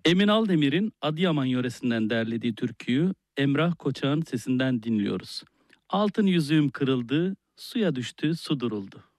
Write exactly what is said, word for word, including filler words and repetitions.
Emin Aldemir'in Adıyaman yöresinden derlediği türküyü Emrah Koçak'ın sesinden dinliyoruz. Altın yüzüğüm kırıldı, suya düştü, su duruldu.